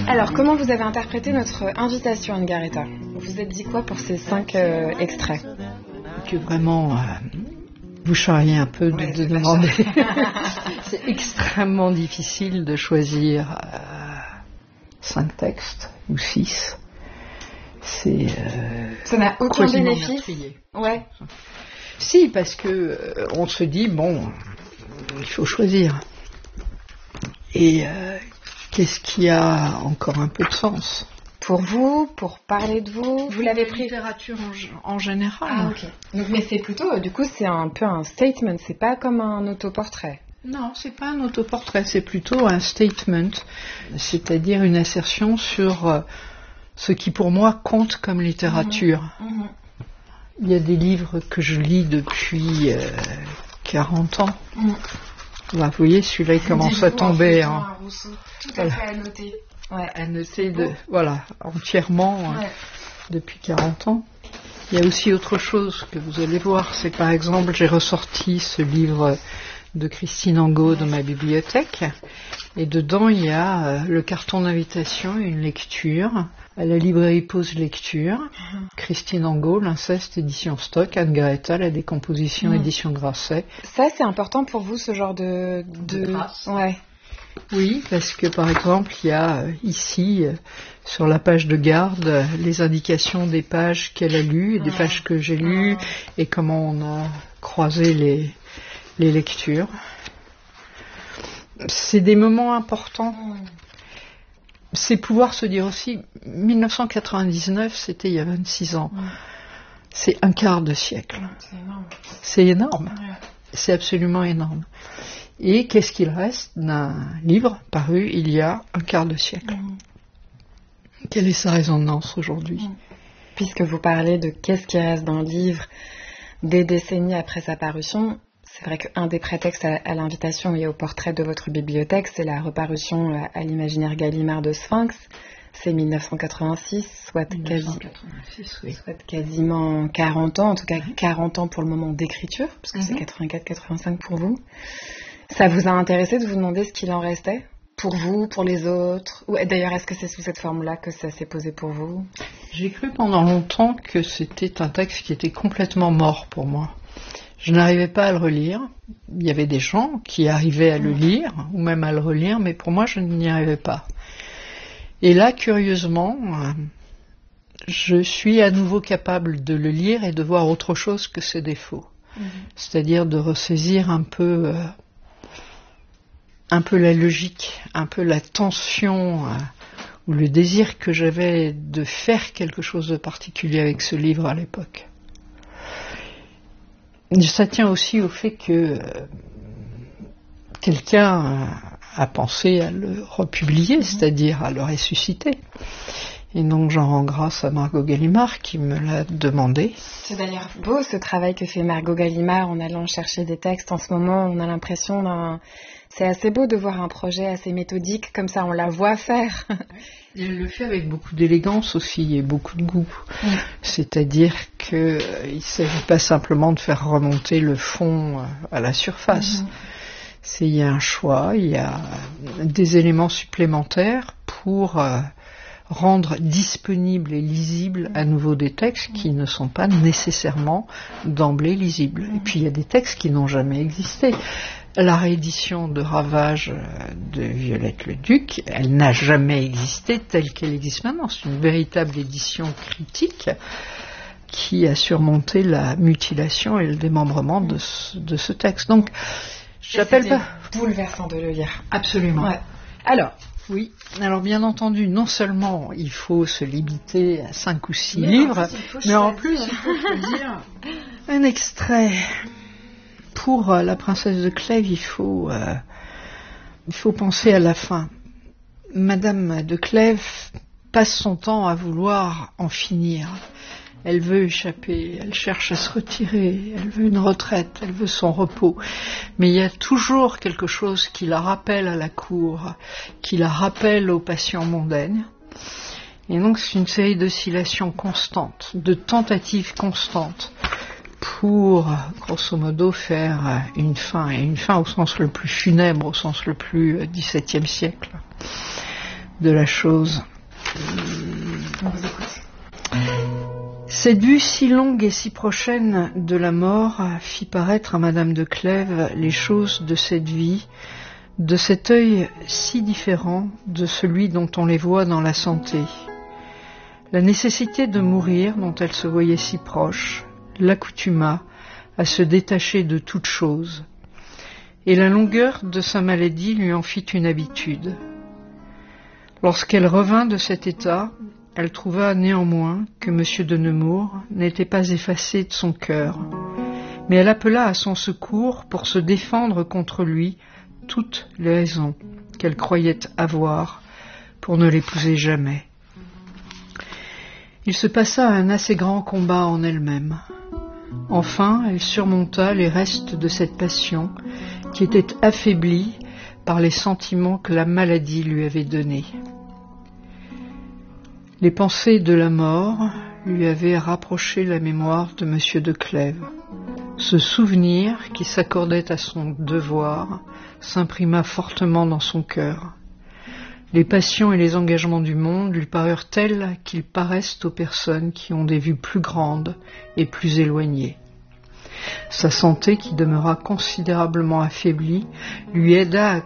Alors, comment vous avez interprété notre invitation, Anne-Garetha? Vous vous êtes dit quoi pour ces 5 extraits? Que vraiment, vous charriez un peu de demander. C'est extrêmement difficile de choisir 5 textes ou 6. Ça n'a aucun bénéfice. Ouais. Si, parce que on se dit, bon, il faut choisir. Et qu'est-ce qui a encore un peu de sens? Pour vous, pour parler de vous, vous l'avez pris. Littérature en général. Ah, ok. Donc, mais c'est plutôt, du coup, c'est un peu un statement, c'est pas comme un autoportrait. Non, c'est pas un autoportrait, c'est plutôt un statement, c'est-à-dire une assertion sur ce qui pour moi compte comme littérature. Il y a des livres que je lis depuis 40 ans. Là, vous voyez, celui-là il commence à tomber. Tout à fait à noter. Ouais. À noter entièrement depuis 40 ans. Il y a aussi autre chose que vous allez voir, c'est par exemple, j'ai ressorti ce livre de Christine Angot de ma bibliothèque, et dedans il y a le carton d'invitation et une lecture à la librairie Pause Lecture, Christine Angot, l'inceste, édition Stock, Anne-Garetha, la décomposition, édition Grasset. Ça c'est important pour vous, ce genre de traces. Ouais. Oui, parce que par exemple il y a ici sur la page de garde les indications des pages qu'elle a lues et des pages que j'ai lues et comment on a croisé les lectures. C'est des moments importants. C'est pouvoir se dire aussi, 1999, c'était il y a 26 ans. C'est un quart de siècle. C'est énorme. C'est absolument énorme. Et qu'est-ce qu'il reste d'un livre paru il y a un quart de siècle? Quelle est sa résonance aujourd'hui? Puisque vous parlez de qu'est-ce qui reste d'un livre des décennies après sa parution, c'est vrai qu'un des prétextes à l'invitation et au portrait de votre bibliothèque, c'est la reparution à l'imaginaire Gallimard de Sphinx. C'est 1986, soit quasiment 40 ans, en tout cas 40 ans pour le moment d'écriture, parce que c'est 84-85 pour vous. Ça vous a intéressé de vous demander ce qu'il en restait? Pour vous, pour les autres? Ou d'ailleurs, est-ce que c'est sous cette forme-là que ça s'est posé pour vous? J'ai cru pendant longtemps que c'était un texte qui était complètement mort pour moi. Je n'arrivais pas à le relire. Il y avait des gens qui arrivaient à le lire, ou même à le relire, mais pour moi, je n'y arrivais pas. Et là, curieusement, je suis à nouveau capable de le lire et de voir autre chose que ses défauts. C'est-à-dire de ressaisir un peu la logique, un peu la tension ou le désir que j'avais de faire quelque chose de particulier avec ce livre à l'époque. Ça tient aussi au fait que quelqu'un a pensé à le republier, c'est-à-dire à le ressusciter. Et donc j'en rends grâce à Margot Gallimard qui me l'a demandé. C'est d'ailleurs beau ce travail que fait Margot Gallimard en allant chercher des textes. En ce moment, on a l'impression d'un... C'est assez beau de voir un projet assez méthodique, comme ça on la voit faire. Et elle le fait avec beaucoup d'élégance aussi et beaucoup de goût. C'est-à-dire qu'il ne s'agit pas simplement de faire remonter le fond à la surface. Il y a un choix, il y a des éléments supplémentaires pour rendre disponibles et lisibles à nouveau des textes qui ne sont pas nécessairement d'emblée lisibles. Et puis il y a des textes qui n'ont jamais existé. La réédition de Ravage de Violette Leduc, elle n'a jamais existé telle qu'elle existe maintenant. C'est une véritable édition critique qui a surmonté la mutilation et le démembrement de ce texte. Donc, j'appelle pas... bouleversant de le lire. Absolument. Ouais. Alors, oui. Alors, bien entendu, non seulement il faut se limiter à 5 ou 6 livres, mais en plus, il faut choisir un extrait. Pour La princesse de Clèves, il faut penser à la fin. Madame de Clèves passe son temps à vouloir en finir. Elle veut échapper, elle cherche à se retirer, elle veut une retraite, elle veut son repos. Mais il y a toujours quelque chose qui la rappelle à la cour, qui la rappelle aux passions mondaines. Et donc c'est une série d'oscillations constantes, de tentatives constantes pour, grosso modo, faire une fin, et une fin au sens le plus funèbre, au sens le plus XVIIe siècle. de la chose. On vous écoute. Cette vue si longue et si prochaine de la mort fit paraître à Madame de Clèves les choses de cette vie, de cet œil si différent de celui dont on les voit dans la santé. La nécessité de mourir, dont elle se voyait si proche, l'accoutuma à se détacher de toute chose, et la longueur de sa maladie lui en fit une habitude. Lorsqu'elle revint de cet état, elle trouva néanmoins que M. de Nemours n'était pas effacé de son cœur, mais elle appela à son secours pour se défendre contre lui toutes les raisons qu'elle croyait avoir pour ne l'épouser jamais. Il se passa un assez grand combat en elle-même. Enfin, elle surmonta les restes de cette passion qui était affaiblie par les sentiments que la maladie lui avait donnés. Les pensées de la mort lui avaient rapproché la mémoire de M. de Clèves. Ce souvenir, qui s'accordait à son devoir, s'imprima fortement dans son cœur. Les passions et les engagements du monde lui parurent tels qu'ils paraissent aux personnes qui ont des vues plus grandes et plus éloignées. Sa santé, qui demeura considérablement affaiblie, lui aida